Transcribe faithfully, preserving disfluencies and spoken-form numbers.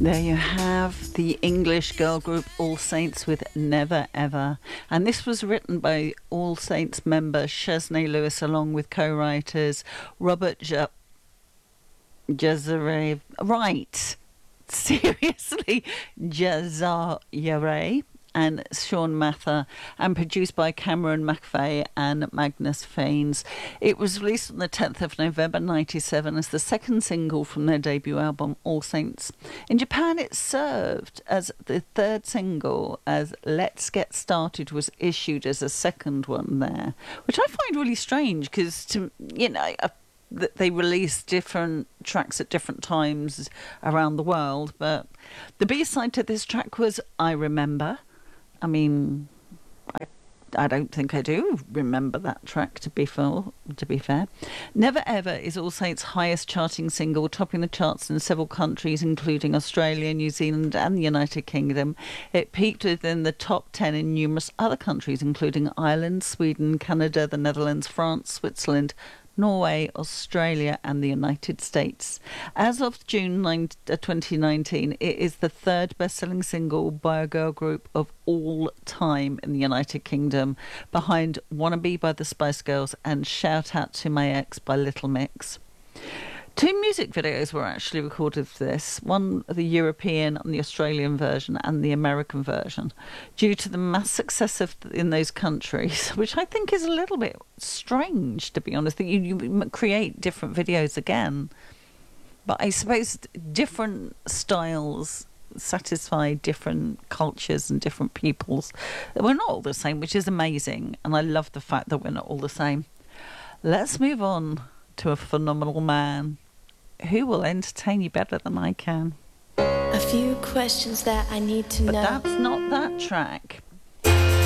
There you have the English girl group All Saints with Never Ever. And this was written by All Saints member Chesney Lewis along with co-writers Robert J- Jazare. Right. Seriously. Jazare. And Sean Mather, and produced by Cameron McVeigh and Magnus Faines. It was released on the tenth of November ninety-seven as the second single from their debut album All Saints. In Japan it served as the third single, as Let's Get Started was issued as a second one there, which I find really strange because, to you know, a that they release different tracks at different times around the world. But the B-side to this track was I Remember. I mean, I, I don't think I do remember that track, to be fair. To be fair. Never Ever is All Saints' highest charting single, topping the charts in several countries, including Australia, New Zealand and the United Kingdom. It peaked within the top ten in numerous other countries, including Ireland, Sweden, Canada, the Netherlands, France, Switzerland, Norway, Australia and the United States. As of June ninth, twenty nineteen, it is the third best-selling single by a girl group of all time in the United Kingdom, behind Wannabe by the Spice Girls and Shout Out to My Ex by Little Mix. Two music videos were actually recorded for this, one the European and the Australian version and the American version, due to the mass success of in those countries, which I think is a little bit strange, to be honest, that you, you create different videos again. But I suppose different styles satisfy different cultures and different peoples. We're not all the same, which is amazing, and I love the fact that we're not all the same. Let's move on to a phenomenal man who will entertain you better than I can. A few questions that I need to but know. That's not that track.